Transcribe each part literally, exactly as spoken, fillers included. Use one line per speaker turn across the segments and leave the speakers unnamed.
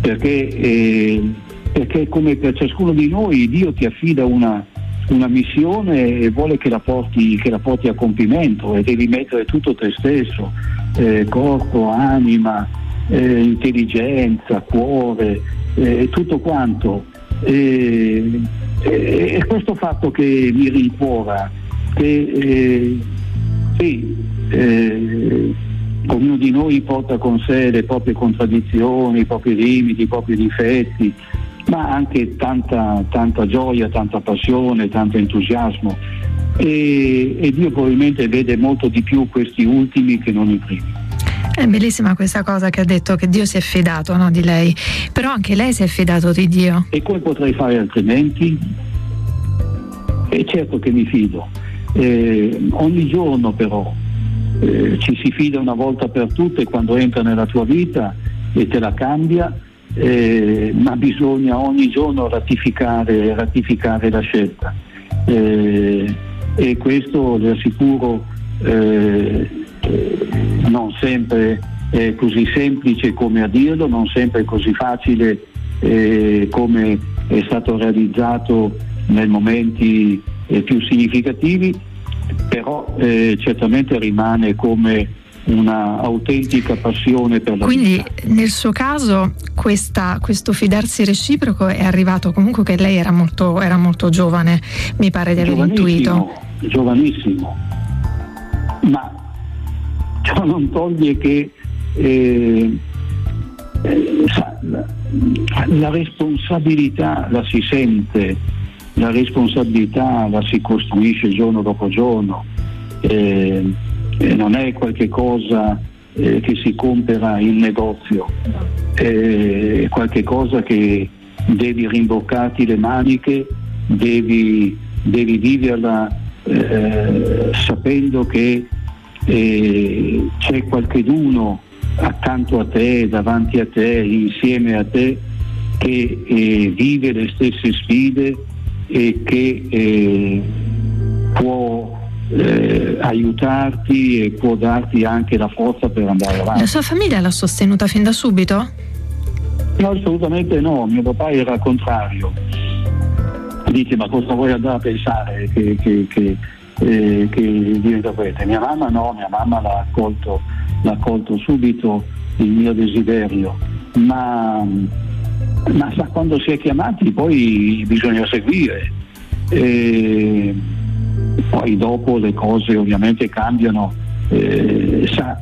perché, eh, perché come per ciascuno di noi Dio ti affida una, una missione e vuole che la porti, che la porti a compimento, e devi mettere tutto te stesso, eh, corpo, anima, eh, intelligenza, cuore, eh, tutto quanto. E, e, e questo fatto che mi rincuora, che eh, sì, eh, ognuno di noi porta con sé le proprie contraddizioni, i propri limiti, i propri difetti, ma anche tanta, tanta gioia, tanta passione, tanto entusiasmo, e, e Dio probabilmente vede molto di più questi ultimi che non i primi.
È bellissima questa cosa che ha detto, che Dio si è fidato, no, di lei, però anche lei si è fidato di Dio.
E come potrei fare altrimenti? E certo che mi fido, eh, ogni giorno però eh, ci si fida una volta per tutte quando entra nella tua vita e te la cambia, eh, ma bisogna ogni giorno ratificare, ratificare la scelta, eh, e questo le assicuro eh, non sempre è così semplice come a dirlo, non sempre è così facile eh, come è stato realizzato nei momenti eh, più significativi, però eh, certamente rimane come una autentica passione per la
Quindi
vita.
Nel suo caso questa, questo fidarsi reciproco è arrivato comunque che lei era molto, era molto giovane, mi pare di aver intuito.
Giovanissimo, ma ciò non toglie che eh, eh, sa, la, la responsabilità la si sente, la responsabilità la si costruisce giorno dopo giorno, eh, eh, non è qualche cosa eh, che si compra in negozio, è qualche cosa che devi rimboccarti le maniche, devi, devi viverla eh, sapendo che eh, c'è qualcheduno accanto a te, davanti a te, insieme a te, che eh, vive le stesse sfide e che eh, può eh, aiutarti e può darti anche la forza per andare avanti.
La sua famiglia l'ha sostenuta fin da subito?
No, assolutamente no, mio papà era contrario. Dice: ma cosa vuoi andare a pensare che, che, che, eh, che diventa prete? Mia mamma no, mia mamma l'ha accolto, l'ha accolto subito il mio desiderio, ma, ma sa, quando si è chiamati poi bisogna seguire, e poi dopo le cose ovviamente cambiano, eh, sa,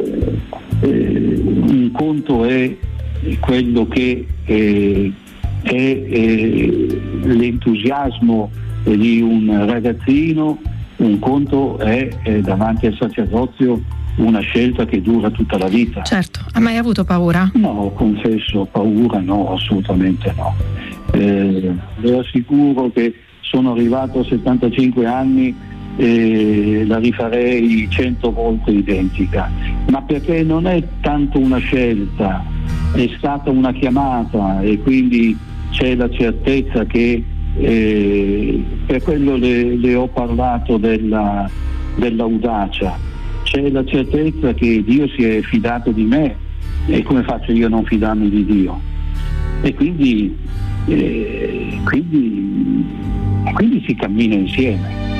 eh, un conto è quello che eh, è eh, l'entusiasmo di un ragazzino, un conto è eh, davanti al sacerdozio una scelta che dura tutta la vita.
Certo. Ha mai avuto paura?
No, confesso, paura no, assolutamente no. Eh, le assicuro che sono arrivato a settantacinque anni e la rifarei cento volte identica, ma perché non è tanto una scelta, è stata una chiamata, e quindi c'è la certezza che eh, per quello le, le ho parlato della, dell'audacia, c'è la certezza che Dio si è fidato di me, e come faccio io a non fidarmi di Dio? E quindi, eh, quindi, quindi si cammina insieme.